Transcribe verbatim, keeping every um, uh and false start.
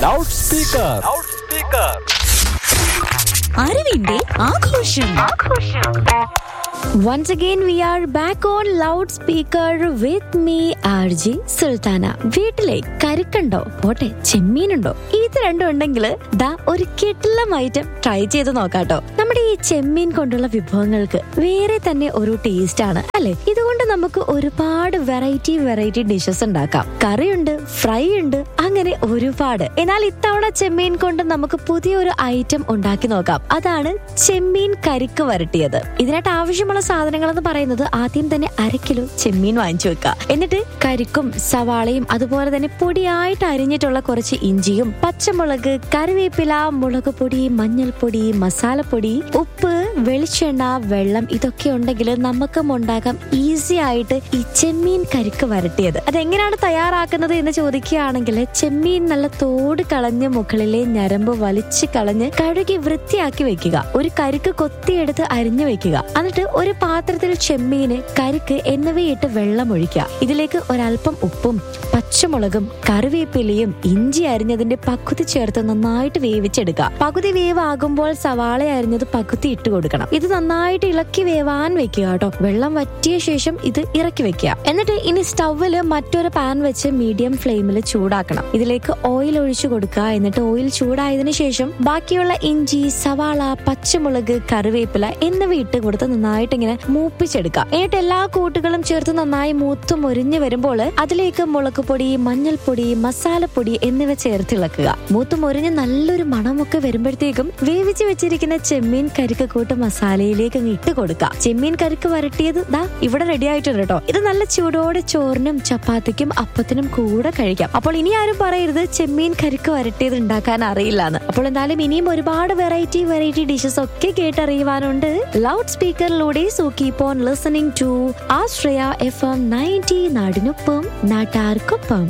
Loud speaker. അറിവിന്റെ ആഘോഷം. Once again we are back on loudspeaker with me R J Sultana. വീട്ടിലെ കരുക്കുണ്ടോ പോട്ടെ ചെമ്മീനുണ്ടോ ഇത് രണ്ടും ഉണ്ടെങ്കിൽ ദാ ഒരു കിടിലം ഐറ്റം ട്രൈ ചെയ്ത് നോക്കാട്ടോ. നമ്മുടെ ഈ ചെമ്മീൻ കൊണ്ടുള്ള വിഭവങ്ങൾക്ക് വേറെ തന്നെ ഒരു ടേസ്റ്റ് ആണ് അല്ലെ. ഇതുകൊണ്ട് നമുക്ക് ഒരുപാട് വെറൈറ്റി വെറൈറ്റി ഡിഷസ് ഉണ്ടാക്കാം. കറിയുണ്ട്, ഫ്രൈ ഉണ്ട്, അങ്ങനെ ഒരുപാട്. എന്നാൽ ഇത്തവണ ചെമ്മീൻ കൊണ്ട് നമുക്ക് പുതിയൊരു ഐറ്റം ഉണ്ടാക്കി നോക്കാം. അതാണ് ചെമ്മീൻ കരിക്ക് വരട്ടിയത്. ഇതിനായിട്ട് ആവശ്യമുള്ള സാധനങ്ങൾ എന്ന് പറയുന്നത് ആദ്യം തന്നെ അര കിലോ ചെമ്മീൻ വാങ്ങിച്ചു വെക്കുക. എന്നിട്ട് കരിക്കും സവാളയും അതുപോലെ തന്നെ പൊടിയായിട്ട് അരിഞ്ഞിട്ടുള്ള കുറച്ച് ഇഞ്ചിയും പച്ചമുളക്, കറിവേപ്പില, മുളക് പൊടി, മഞ്ഞൾപ്പൊടി, മസാലപ്പൊടി, ഉപ്പ്, വെളിച്ചെണ്ണ, വെള്ളം ഇതൊക്കെ ഉണ്ടെങ്കിൽ നമുക്കും ഉണ്ടാക്കാം ഈസി ആയിട്ട് ഈ ചെമ്മീൻ കരിക്ക് വരട്ടിയത്. അതെങ്ങനെയാണ് തയ്യാറാക്കുന്നത് എന്ന് ചോദിക്കുകയാണെങ്കിൽ ചെമ്മീൻ നല്ല തോട് കളഞ്ഞ് മുകളിലെ ഞരമ്പ് വലിച്ചു കളഞ്ഞ് കഴുകി വൃത്തിയാക്കി വെക്കുക. ഒരു കരിക്ക് കൊത്തിയെടുത്ത് അരിഞ്ഞു വെക്കുക. എന്നിട്ട് ഒരു പാത്രത്തിൽ ചെമ്മീന്, കരിക്ക് എന്നിവയിട്ട് വെള്ളം ഒഴിക്കുക. ഇതിലേക്ക് ഒരൽപ്പം ഉപ്പും പച്ചമുളകും കറിവേപ്പിലയും ഇഞ്ചി അരിഞ്ഞതിന്റെ പകുതി ചേർത്ത് നന്നായിട്ട് വേവിച്ചെടുക്കുക. പകുതി വേവാകുമ്പോൾ സവാള അരിഞ്ഞത് പകുതി ഇട്ട് കൊടുക്കണം. ഇത് നന്നായിട്ട് ഇളക്കി വേവാൻ വെക്കുക കേട്ടോ. വെള്ളം വറ്റിയ ശേഷം ഇത് ഇറക്കി വെക്കുക. എന്നിട്ട് ഇനി സ്റ്റൗവില് മറ്റൊരു പാൻ വെച്ച് മീഡിയം ഫ്ലെയിമിൽ ചൂടാക്കണം. ഇതിലേക്ക് ഓയിൽ ഒഴിച്ചു കൊടുക്കുക. എന്നിട്ട് ഓയിൽ ചൂടായതിനു ശേഷം ബാക്കിയുള്ള ഇഞ്ചി, സവാള, പച്ചമുളക്, കറിവേപ്പില എന്നിവ ഇട്ട് കൊടുത്ത് നന്നായിട്ട് ഇങ്ങനെ മൂപ്പിച്ചെടുക്കുക. എന്നിട്ട് എല്ലാ കൂട്ടുകളും ചേർത്ത് നന്നായി മൂത്ത് മൊരിഞ്ഞു വരുമ്പോൾ അതിലേക്ക് മുളക് പൊടി, മഞ്ഞൾപ്പൊടി, മസാലപ്പൊടി എന്നിവ ചേർത്ത് ഇളക്കുക. മൂത്ത് മൊരിഞ്ഞ് നല്ലൊരു മണമൊക്കെ വരുമ്പോഴത്തേക്കും വേവിച്ച് വെച്ചിരിക്കുന്ന ചെമ്മീൻ കരിക്ക് കൂട്ട് മസാലയിലേക്ക് ഇട്ട് കൊടുക്കുക. ചെമ്മീൻ കരിക്ക് വരട്ടിയത് ദാ ഇവിടെ റെഡി ആയിട്ടുണ്ട് കേട്ടോ. ഇത് നല്ല ചൂടോടെ ചോറിനും ചപ്പാത്തിക്കും അപ്പത്തിനും കൂടെ കഴിക്കാം. അപ്പോൾ ഇനി ആരും പറയരുത് ചെമ്മീൻ കരിക്ക് വരട്ടിയത് ഉണ്ടാക്കാൻ അറിയില്ല എന്ന്. അപ്പോൾ എന്തായാലും ഇനിയും ഒരുപാട് വെറൈറ്റി വെറൈറ്റി ഡിഷസ് ഒക്കെ കേട്ടറിയുവാനുണ്ട് loud സ്പീക്കറിലൂടെ. So keep on listening to Ashraya F M ninety. നാടിനൊപ്പം നാട്ടാർക്കൊപ്പം.